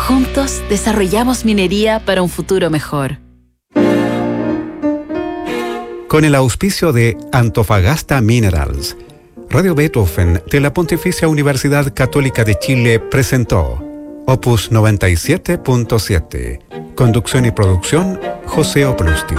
Juntos desarrollamos minería para un futuro mejor. Con el auspicio de Antofagasta Minerals, Radio Beethoven de la Pontificia Universidad Católica de Chile presentó Opus 97.7. Conducción y producción, José Oplustin.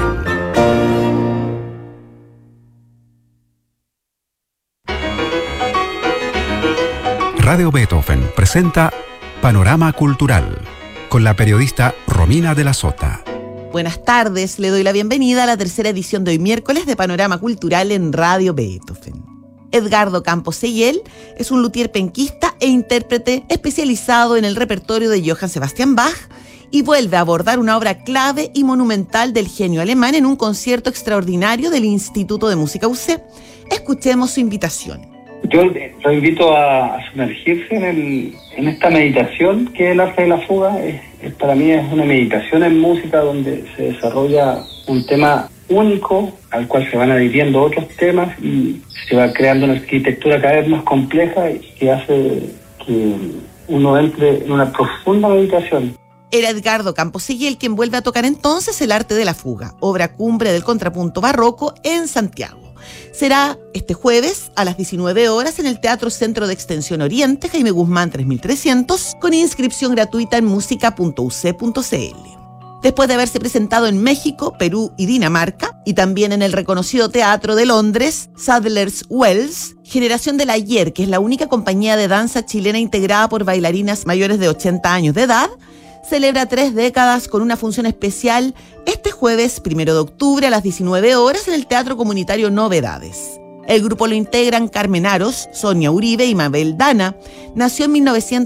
Radio Beethoven presenta Panorama Cultural con la periodista Romina de la Sota. Buenas tardes, le doy la bienvenida a la tercera edición de hoy miércoles de Panorama Cultural en Radio Beethoven. Edgardo Campos Seguel es un luthier penquista e intérprete especializado en el repertorio de Johann Sebastian Bach y vuelve a abordar una obra clave y monumental del genio alemán en un concierto extraordinario del Instituto de Música UC. Escuchemos su invitación. Yo lo invito a sumergirse en esta meditación que es el arte de la fuga. Para mí es una meditación en música donde se desarrolla un tema único al cual se van adhiriendo otros temas y se va creando una arquitectura cada vez más compleja y que hace que uno entre en una profunda meditación. Era Edgardo Campos Seguel quien vuelve a tocar entonces el arte de la fuga, obra cumbre del contrapunto barroco en Santiago. Será este jueves a las 19 horas en el Teatro Centro de Extensión Oriente, Jaime Guzmán 3300, con inscripción gratuita en música.uc.cl. Después de haberse presentado en México, Perú y Dinamarca, y también en el reconocido Teatro de Londres, Sadler's Wells, Generación del Ayer, que es la única compañía de danza chilena integrada por bailarinas mayores de 80 años de edad, celebra 3 décadas con una función especial este jueves 1 de octubre a las 19 horas en el Teatro Comunitario Novedades. El grupo lo integran Carmen Aros, Sonia Uribe y Mabel Dana. Nació en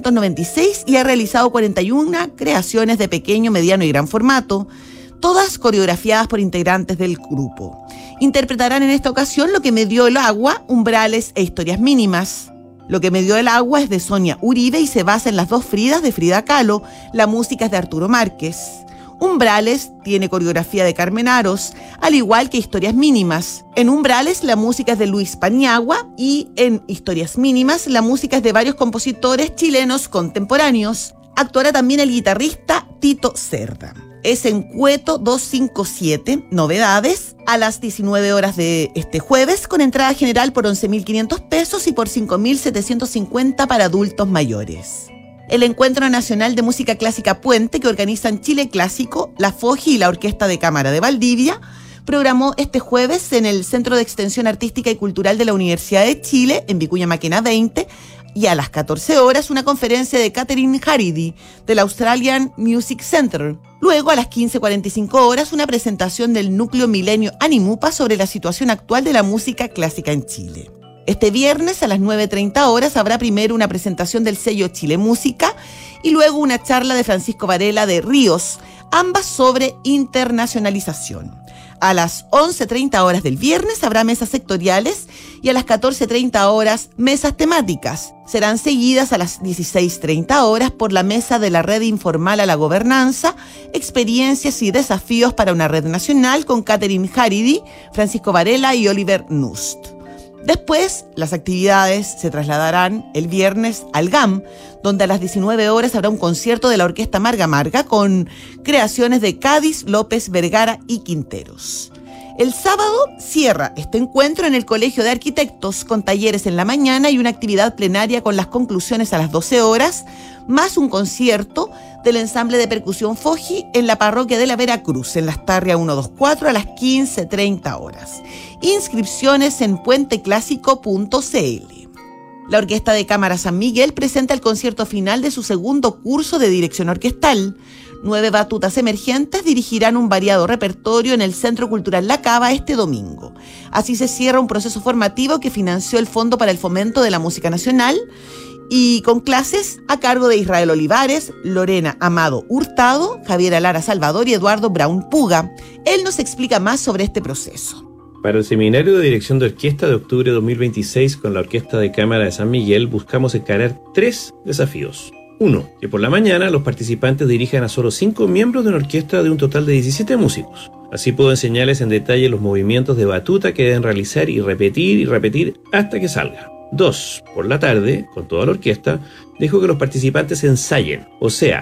1996 y ha realizado 41 creaciones de pequeño, mediano y gran formato, todas coreografiadas por integrantes del grupo. Interpretarán en esta ocasión Lo que me dio el agua, Umbrales e Historias mínimas. Lo que me dio el agua es de Sonia Uribe y se basa en Las dos Fridas de Frida Kahlo. La música es de Arturo Márquez. Umbrales tiene coreografía de Carmen Aros, al igual que Historias mínimas. En Umbrales la música es de Luis Paniagua y en Historias mínimas la música es de varios compositores chilenos contemporáneos. Actuará también el guitarrista Tito Cerda. Es en Cueto 257, Novedades, a las 19 horas de este jueves, con entrada general por 11.500 pesos y por 5.750 para adultos mayores. El Encuentro Nacional de Música Clásica Puente, que organizan Chile Clásico, la FOGI y la Orquesta de Cámara de Valdivia, programó este jueves en el Centro de Extensión Artística y Cultural de la Universidad de Chile, en Vicuña Maquena 20, y a las 14 horas una conferencia de Catherine Haridi, del Australian Music Center. Luego, a las 15:45 horas, una presentación del Núcleo Milenio Animupa sobre la situación actual de la música clásica en Chile. Este viernes, a las 9:30 horas, habrá primero una presentación del sello Chile Música y luego una charla de Francisco Varela de Ríos, ambas sobre internacionalización. A las 11:30 horas del viernes habrá mesas sectoriales y a las 14:30 horas mesas temáticas. Serán seguidas a las 16:30 horas por la mesa de la Red Informal a la Gobernanza, experiencias y desafíos para una red nacional con Catherine Haridi, Francisco Varela y Oliver Nust. Después, las actividades se trasladarán el viernes al GAM, donde a las 19 horas habrá un concierto de la Orquesta Marga Marga con creaciones de Cádiz, López, Vergara y Quinteros. El sábado cierra este encuentro en el Colegio de Arquitectos con talleres en la mañana y una actividad plenaria con las conclusiones a las 12 horas, más un concierto del ensamble de percusión FOGI en la parroquia de la Veracruz, en Lastarria 124 a las 15:30 horas. Inscripciones en puenteclásico.cl. La Orquesta de Cámara San Miguel presenta el concierto final de su segundo curso de dirección orquestal. 9 batutas emergentes dirigirán un variado repertorio en el Centro Cultural La Cava este domingo. Así se cierra un proceso formativo que financió el Fondo para el Fomento de la Música Nacional y con clases a cargo de Israel Olivares, Lorena Amado Hurtado, Javiera Lara Salvador y Eduardo Brown Puga. Él nos explica más sobre este proceso. Para el Seminario de Dirección de Orquesta de octubre de 2026 con la Orquesta de Cámara de San Miguel buscamos encarar 3 desafíos. 1. Que por la mañana los participantes dirijan a solo 5 miembros de una orquesta de un total de 17 músicos. Así puedo enseñarles en detalle los movimientos de batuta que deben realizar y repetir hasta que salga. 2. Por la tarde, con toda la orquesta, dejo que los participantes ensayen, o sea,